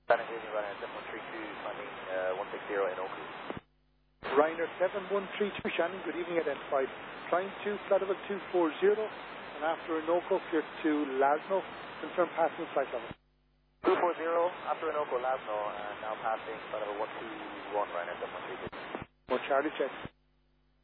Shannon Greeny, Ryanair 7132, climbing 160 in Oakley. Ryanair 7132, Shannon, good evening, identified. Trying to flight level 240, and after Anoka, clear to Lasno, confirm passing flight level. 240, after Anoka, Lasno, and now passing flight level 121, Ryanair 7132. Charlie check.